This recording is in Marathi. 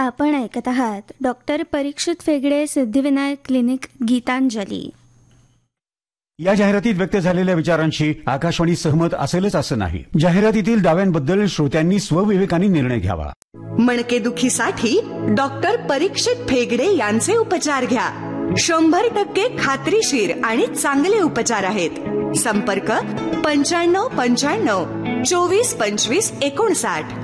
आपण ऐकत आहात डॉक्टर परीक्षित फेगडे सिद्धिविनायक क्लिनिक गीतांजली. या जाहिरातीत व्यक्त झालेल्या विचारांशी आकाशवाणी सहमत असेलच असं नाही. जाहिरातीतील दाव्यांबद्दल श्रोत्यांनी स्वविवेकाने निर्णय घ्यावा. मणकेदुखीसाठी डॉक्टर परीक्षित फेगडे यांचे उपचार घ्या. 100% खात्रीशीर आणि चांगले उपचार आहेत. संपर्क 95 95 24 25 59.